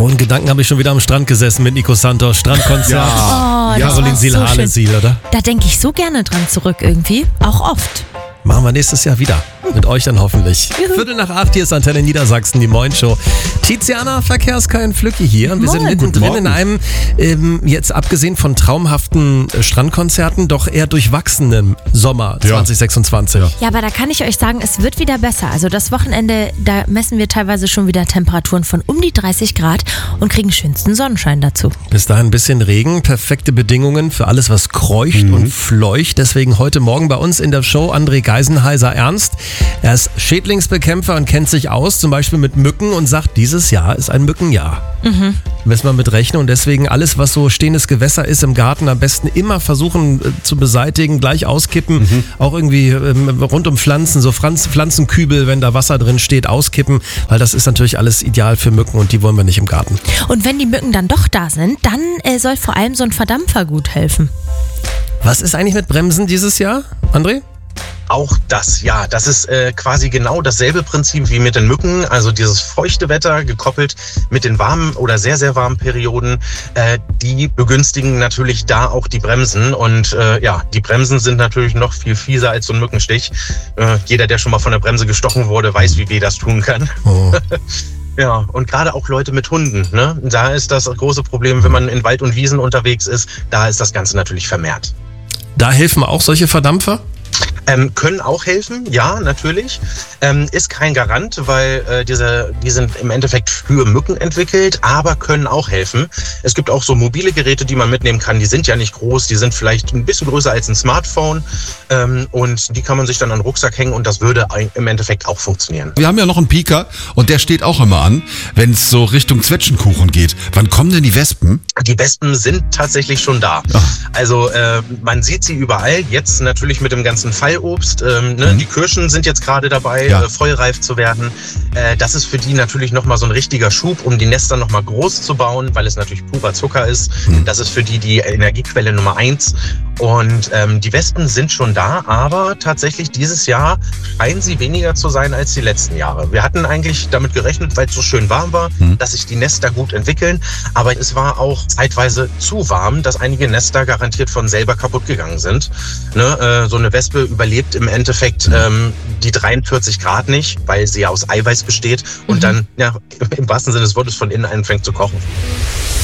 Oh, in Gedanken habe ich schon wieder am Strand gesessen mit Nico Santos. Strandkonzert. Oh, das Caroline war Siel, so Harle Siel, oder? Da denke ich so gerne dran zurück irgendwie, auch oft. Machen wir nächstes Jahr wieder. Mit euch dann hoffentlich. 7:45, hier ist Antenne Niedersachsen, die Moin-Show. Tiziana Verkehrskein Flücki hier. Und wir sind mittendrin in einem, jetzt abgesehen von traumhaften Strandkonzerten, doch eher durchwachsenen Sommer 2026. Ja, aber da kann ich euch sagen, es wird wieder besser. Also das Wochenende, da messen wir teilweise schon wieder Temperaturen von um die 30 Grad und kriegen schönsten Sonnenschein dazu. Bis dahin ein bisschen Regen, perfekte Bedingungen für alles, was kreucht und fleucht. Deswegen heute Morgen bei uns in der Show André Geisenheiser-Ernst. Er ist Schädlingsbekämpfer und kennt sich aus, zum Beispiel mit Mücken, und sagt, dieses Jahr ist ein Mückenjahr. Müssen wir mit rechnen, und deswegen alles, was so stehendes Gewässer ist im Garten, am besten immer versuchen zu beseitigen, gleich auskippen. Auch irgendwie rund um Pflanzen, so Pflanzenkübel, wenn da Wasser drin steht, auskippen, weil das ist natürlich alles ideal für Mücken und die wollen wir nicht im Garten. Und wenn die Mücken dann doch da sind, dann soll vor allem so ein Verdampfer gut helfen. Was ist eigentlich mit Bremsen dieses Jahr, André? Auch das, ja. Das ist quasi genau dasselbe Prinzip wie mit den Mücken. Also dieses feuchte Wetter gekoppelt mit den warmen oder sehr, sehr warmen Perioden. Die begünstigen natürlich da auch die Bremsen. Und die Bremsen sind natürlich noch viel fieser als so ein Mückenstich. Jeder, der schon mal von der Bremse gestochen wurde, weiß, wie weh das tun kann. Oh. Ja, und gerade auch Leute mit Hunden, ne? Da ist das große Problem, wenn man in Wald und Wiesen unterwegs ist. Da ist das Ganze natürlich vermehrt. Da helfen auch solche Verdampfer? Können auch helfen, ja, natürlich. Ist kein Garant, weil die sind im Endeffekt für Mücken entwickelt, aber können auch helfen. Es gibt auch so mobile Geräte, die man mitnehmen kann. Die sind ja nicht groß, die sind vielleicht ein bisschen größer als ein Smartphone. Und die kann man sich dann an den Rucksack hängen und das würde im Endeffekt auch funktionieren. Wir haben ja noch einen Pieker und der steht auch immer an, wenn es so Richtung Zwetschgenkuchen geht. Wann kommen denn die Wespen? Die Wespen sind tatsächlich schon da. Also man sieht sie überall. Jetzt natürlich mit dem ganzen Fallobst. Die Kirschen sind jetzt gerade dabei, vollreif zu werden. Das ist für die natürlich nochmal so ein richtiger Schub, um die Nester nochmal groß zu bauen, weil es natürlich purer Zucker ist. Das ist für die Energiequelle Nummer 1. Und die Wespen sind schon da, aber tatsächlich dieses Jahr scheinen sie weniger zu sein als die letzten Jahre. Wir hatten eigentlich damit gerechnet, weil es so schön warm war, dass sich die Nester gut entwickeln. Aber es war auch zeitweise zu warm, dass einige Nester garantiert von selber kaputt gegangen sind. So eine Wespe überlebt im Endeffekt die 43 Grad nicht, weil sie ja aus Eiweiß besteht und dann im wahrsten Sinne des Wortes von innen anfängt zu kochen.